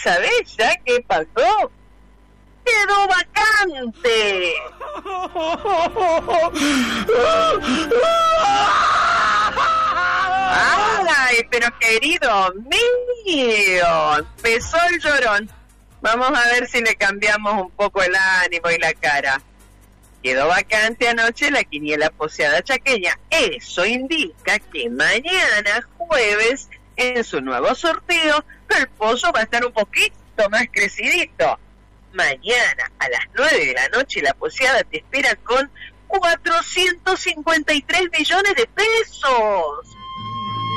¿Sabés ya qué pasó? ¡Quedó vacante! ¡Ay, pero querido mío! Empezó el llorón. Vamos a ver si le cambiamos un poco el ánimo y la cara. Quedó vacante anoche la quiniela poseada chaqueña. Eso indica que mañana, jueves, en su nuevo sorteo, el pozo va a estar un poquito más crecidito. Mañana, a las 9 de la noche, la poseada te espera con 453 millones de pesos.